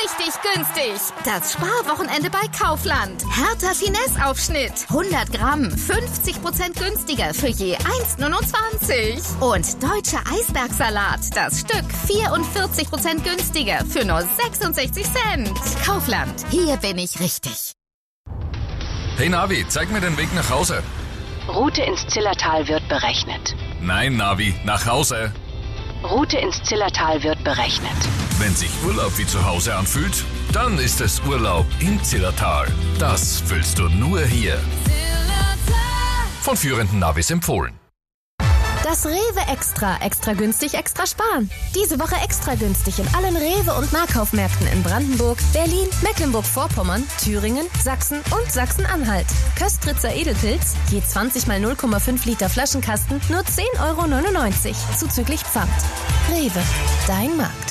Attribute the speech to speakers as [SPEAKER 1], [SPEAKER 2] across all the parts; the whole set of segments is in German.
[SPEAKER 1] richtig günstig. Das Sparwochenende bei Kaufland. Hertha Finesse-Aufschnitt. 100 Gramm, 50% günstiger für je 1,29. Und deutscher Eisbergsalat. Das Stück 44% günstiger für nur 66 Cent. Kaufland, hier bin ich richtig.
[SPEAKER 2] Hey Navi, zeig mir den Weg nach Hause.
[SPEAKER 3] Route ins Zillertal wird berechnet.
[SPEAKER 2] Nein, Navi, nach Hause.
[SPEAKER 3] Route ins Zillertal wird berechnet.
[SPEAKER 2] Wenn sich Urlaub wie zu Hause anfühlt, dann ist es Urlaub im Zillertal. Das fühlst du nur hier. Von führenden Navis empfohlen.
[SPEAKER 4] Das Rewe Extra. Extra günstig, extra sparen. Diese Woche extra günstig in allen Rewe- und Nahkaufmärkten in Brandenburg, Berlin, Mecklenburg-Vorpommern, Thüringen, Sachsen und Sachsen-Anhalt. Köstritzer Edelpilz, je 20 mal 0,5 Liter Flaschenkasten, nur 10,99 €, zuzüglich Pfand. Rewe, dein Markt.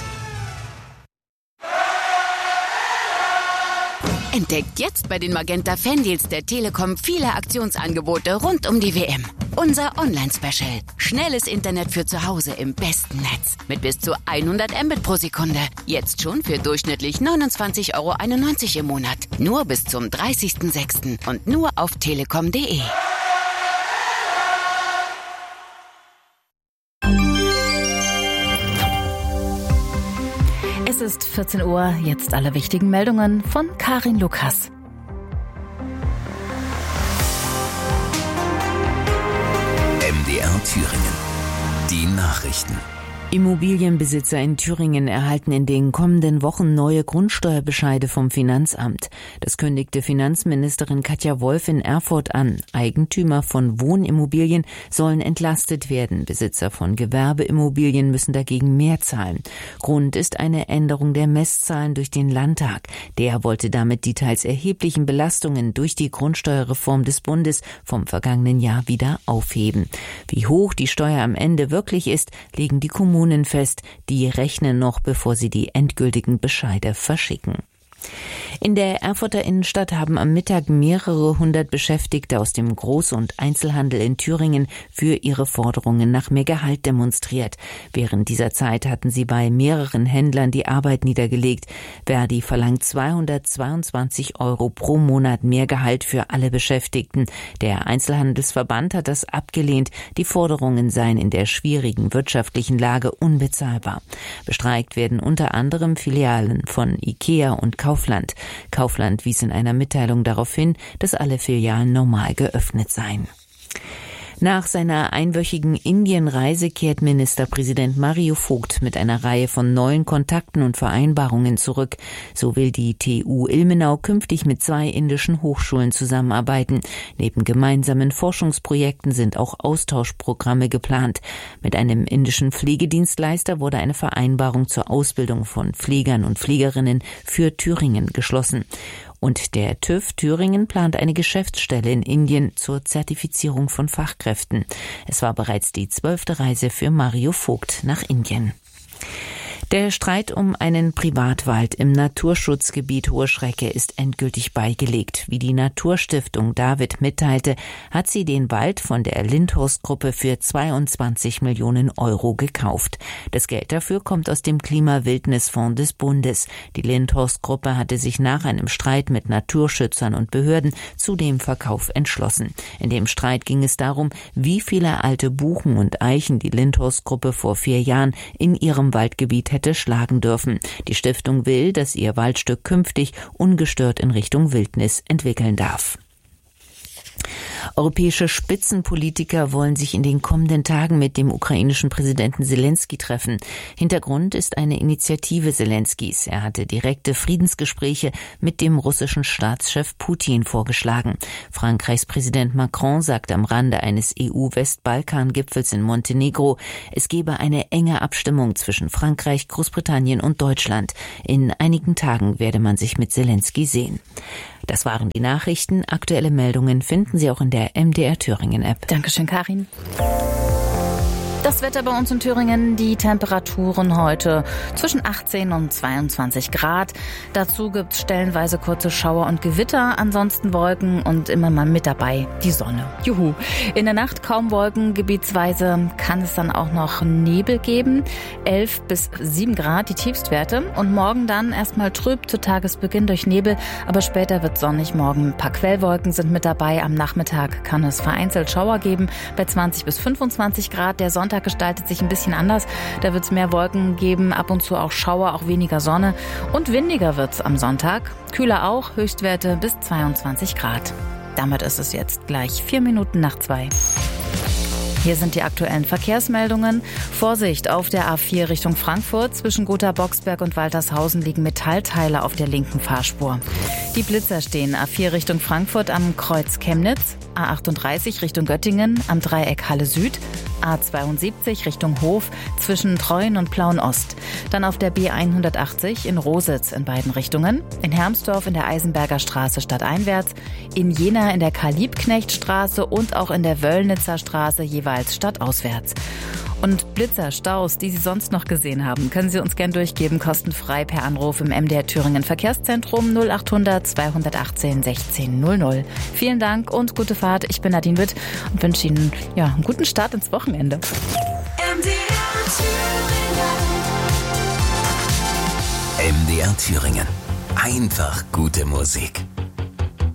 [SPEAKER 5] Entdeckt jetzt bei den Magenta Fandeals der Telekom viele Aktionsangebote rund um die WM. Unser Online-Special. Schnelles Internet für zu Hause im besten Netz. Mit bis zu 100 Mbit pro Sekunde. Jetzt schon für durchschnittlich 29,91 € im Monat. Nur bis zum 30.06. und nur auf telekom.de.
[SPEAKER 6] Es ist 14 Uhr, jetzt alle wichtigen Meldungen von Karin Lukas.
[SPEAKER 7] MDR Thüringen. Die Nachrichten.
[SPEAKER 8] Immobilienbesitzer in Thüringen erhalten in den kommenden Wochen neue Grundsteuerbescheide vom Finanzamt. Das kündigte Finanzministerin Katja Wolf in Erfurt an. Eigentümer von Wohnimmobilien sollen entlastet werden. Besitzer von Gewerbeimmobilien müssen dagegen mehr zahlen. Grund ist eine Änderung der Messzahlen durch den Landtag. Der wollte damit die teils erheblichen Belastungen durch die Grundsteuerreform des Bundes vom vergangenen Jahr wieder aufheben. Wie hoch die Steuer am Ende wirklich ist, legen die Kommunen fest, die rechnen noch, bevor sie die endgültigen Bescheide verschicken. In der Erfurter Innenstadt haben am Mittag mehrere hundert Beschäftigte aus dem Groß- und Einzelhandel in Thüringen für ihre Forderungen nach mehr Gehalt demonstriert. Während dieser Zeit hatten sie bei mehreren Händlern die Arbeit niedergelegt. Verdi verlangt 222 € pro Monat mehr Gehalt für alle Beschäftigten. Der Einzelhandelsverband hat das abgelehnt. Die Forderungen seien in der schwierigen wirtschaftlichen Lage unbezahlbar. Bestreikt werden unter anderem Filialen von IKEA und Kaufland. Kaufland wies in einer Mitteilung darauf hin, dass alle Filialen normal geöffnet seien. Nach seiner einwöchigen Indienreise kehrt Ministerpräsident Mario Vogt mit einer Reihe von neuen Kontakten und Vereinbarungen zurück. So will die TU Ilmenau künftig mit 2 indischen Hochschulen zusammenarbeiten. Neben gemeinsamen Forschungsprojekten sind auch Austauschprogramme geplant. Mit einem indischen Pflegedienstleister wurde eine Vereinbarung zur Ausbildung von Pflegern und Pflegerinnen für Thüringen geschlossen. Und der TÜV Thüringen plant eine Geschäftsstelle in Indien zur Zertifizierung von Fachkräften. Es war bereits die 12. Reise für Mario Vogt nach Indien. Der Streit um einen Privatwald im Naturschutzgebiet Hohe Schrecke ist endgültig beigelegt. Wie die Naturstiftung David mitteilte, hat sie den Wald von der Lindhorst-Gruppe für 22 Millionen € gekauft. Das Geld dafür kommt aus dem Klima-Wildnisfonds des Bundes. Die Lindhorst-Gruppe hatte sich nach einem Streit mit Naturschützern und Behörden zu dem Verkauf entschlossen. In dem Streit ging es darum, wie viele alte Buchen und Eichen die Lindhorst-Gruppe vor 4 Jahren in ihrem Waldgebiet hätte schlagen dürfen. Die Stiftung will, dass ihr Waldstück künftig ungestört in Richtung Wildnis entwickeln darf. Europäische Spitzenpolitiker wollen sich in den kommenden Tagen mit dem ukrainischen Präsidenten Selenskyj treffen. Hintergrund ist eine Initiative Selenskys. Er hatte direkte Friedensgespräche mit dem russischen Staatschef Putin vorgeschlagen. Frankreichs Präsident Macron sagte am Rande eines EU-Westbalkan-Gipfels in Montenegro, es gebe eine enge Abstimmung zwischen Frankreich, Großbritannien und Deutschland. In einigen Tagen werde man sich mit Selenskyj sehen. Das waren die Nachrichten. Aktuelle Meldungen finden Sie auch in der MDR Thüringen App.
[SPEAKER 6] Dankeschön, Karin. Das Wetter bei uns in Thüringen, die Temperaturen heute zwischen 18 und 22 Grad. Dazu gibt es stellenweise kurze Schauer und Gewitter, ansonsten Wolken und immer mal mit dabei die Sonne. Juhu! In der Nacht kaum Wolken, gebietsweise kann es dann auch noch Nebel geben. 11 bis 7 Grad die Tiefstwerte und morgen dann erstmal trüb zu Tagesbeginn durch Nebel, aber später wird sonnig morgen. Ein paar Quellwolken sind mit dabei. Am Nachmittag kann es vereinzelt Schauer geben bei 20 bis 25 Grad. Der Sonntag gestaltet sich ein bisschen anders. Da wird es mehr Wolken geben, ab und zu auch Schauer, auch weniger Sonne. Und windiger wird es am Sonntag. Kühler auch, Höchstwerte bis 22 Grad. Damit ist es jetzt gleich 4 Minuten nach 2. Hier sind die aktuellen Verkehrsmeldungen. Vorsicht, auf der A4 Richtung Frankfurt. Zwischen Gotha-Boxberg und Waltershausen liegen Metallteile auf der linken Fahrspur. Die Blitzer stehen A4 Richtung Frankfurt am Kreuz Chemnitz, A38 Richtung Göttingen am Dreieck Halle Süd, A72 Richtung Hof zwischen Treuen und Plauen-Ost. Dann auf der B180 in Rositz in beiden Richtungen, in Hermsdorf in der Eisenberger Straße stadteinwärts, in Jena in der Karl-Liebknecht-Straße und auch in der Wöllnitzer Straße jeweils stadtauswärts. Und Blitzerstaus, die Sie sonst noch gesehen haben, können Sie uns gern durchgeben, kostenfrei per Anruf im MDR Thüringen Verkehrszentrum 0800 218 16 00. Vielen Dank und gute Fahrt. Ich bin Nadine Witt und wünsche Ihnen einen guten Start ins Wochenende.
[SPEAKER 7] MDR Thüringen. Einfach gute Musik.